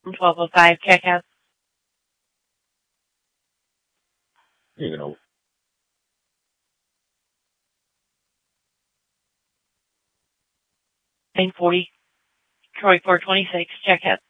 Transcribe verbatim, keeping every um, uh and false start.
twelve oh five, check out. You know. nine forty, Troy four twenty-six, check out.